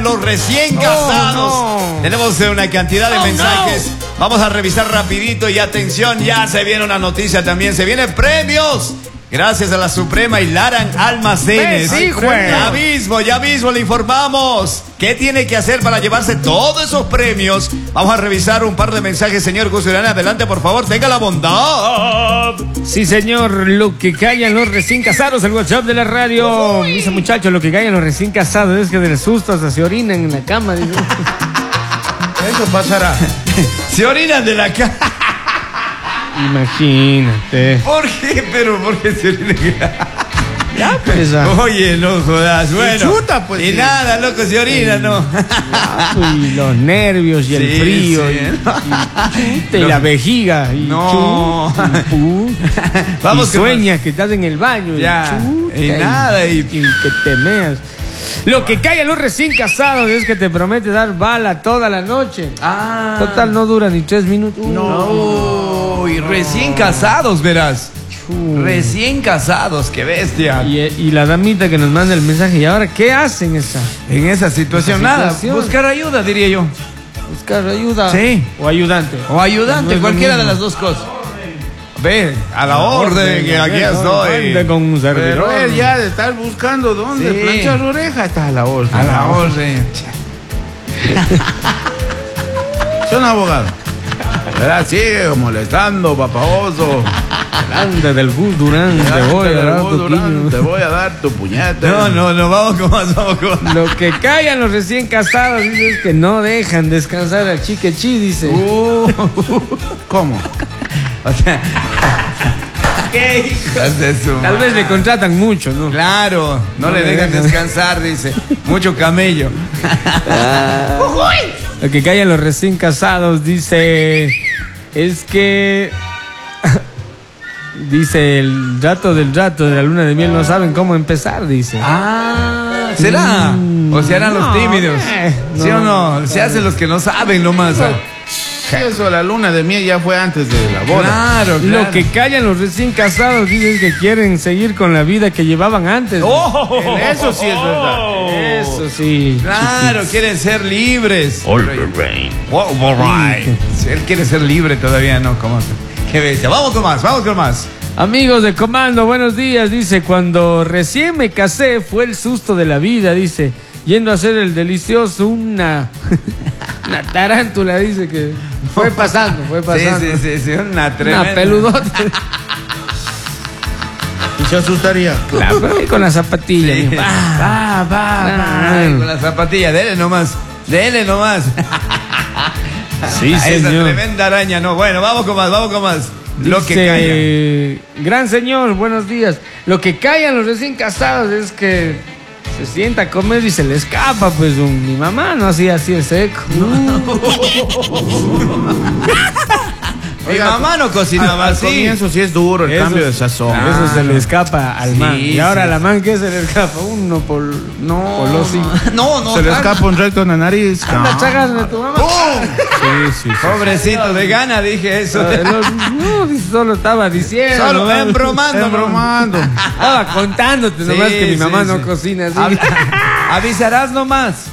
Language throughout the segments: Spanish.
los recién casados. No. Tenemos una cantidad de mensajes. Vamos a revisar rapidito y atención, ya se viene una noticia también. Se vienen premios. Gracias a la Suprema y Laran Almacenes. Sí, güey. Ya mismo le informamos qué tiene que hacer para llevarse todos esos premios. Vamos a revisar un par de mensajes, señor Gus Urana. Adelante, por favor, tenga la bondad. Sí, señor, lo que callan los recién casados, el WhatsApp de la radio. Dice, muchachos, lo que callan los recién casados es que del susto hasta se orinan en la cama. Dice. Eso pasará. Se orinan de la cara. Imagínate. ¿Por qué? Pero, ¿por qué se orinan? Ya, pues. Oye, no jodas, bueno. Chuta, pues, y sí. nada, loco, se orina, ¿no? Y los nervios y el Sí, frío sí. y la vejiga y No. vamos, que sueñas que estás en el baño Ya, chuta, y nada, y que te meas. Lo que cae a los recién casados es que te promete dar bala toda la noche. Ah. Total, no dura ni 3 minutos. No, y recién casados, verás. Recién casados, qué bestia. Y la damita que nos manda el mensaje, ¿y ahora qué hacen esa? En esa situación, nada, buscar ayuda, diría yo. Buscar ayuda. Sí. O ayudante. O ayudante, No es lo cualquiera de mismo. las dos cosas. Ve, a la orden, que aquí estoy. Ande con un Pero servidor. él ya de estar buscando dónde Sí. planchar oreja está a la orden. A la orden. Soy un abogado. ¿Verdad? Sigue molestando, papaoso. Grande del Gus Durán, te voy a dar tu piño. Te voy a dar tu puñete. No, vamos con más, vamos con más. Lo que callan los recién casados dice es que no dejan descansar al chiquechi, dice. ¿Cómo? O sea, ¿qué hijos de su Tal vez le contratan mucho, ¿no? Claro, no le dejan descansar, dice. Mucho camello. Lo que callan los recién casados dice es que dice el rato de la luna de miel no saben cómo empezar, dice. Ah, ¿será? ¿O se harán los tímidos? ¿Sí o no? Se hacen los que no saben nomás. Sí, eso, la luna de miel ya fue antes de la boda. Claro. Lo que callan los recién casados dicen que quieren seguir con la vida que llevaban antes. Eso sí es verdad. Eso sí. Claro, quieren ser libres. Wolverine. Si él quiere ser libre todavía, no, ¿cómo? Qué bestia. Vamos con más. Amigos de Comando, buenos días. Dice, cuando recién me casé fue el susto de la vida, dice. Yendo a hacer el delicioso, una tarántula, dice que fue pasando. Sí, una tremenda. Una peludota. Y se asustaría. Claro, pero ahí con la zapatilla. Sí. mijo. Ay, con la zapatilla, dele nomás. Sí, Esa señor. tremenda araña, no. Bueno, vamos con más. Lo que Dice, gran señor, buenos días. Lo que callan los recién casados es que se sienta a comer y se le escapa, pues mi mamá no hacía así el seco. Mi mamá no cocinaba Al así. comienzo sí es duro el Eso cambio de es- sazón. Eso se le escapa al Sí, man. Y ahora sí. a la man, ¿qué se le escapa? Uno por los cinco. No. Se le escapa un recto en la nariz. Anda, chagas de tu mamá. Sí. Pobrecito, de gana dije eso. No, solo estaba diciendo. Solo nomás. embromando. Estaba contándote nomás que mi mamá no cocina así. Avisarás nomás.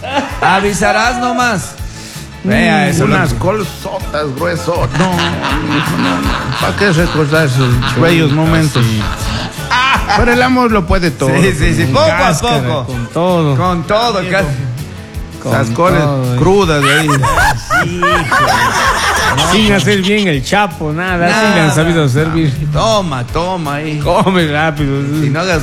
Vea eso. Unas colzotas gruesos. No. ¿Para qué recordar esos bellos momentos? Pero el amor lo puede todo. Sí, poco a Cáscara, poco. con todo. Con todo. Esas coles crudas de ahí. Sin hacer bien el chapo, nada. Así le han sabido servir. Toma ahí. Come rápido. Si no hagas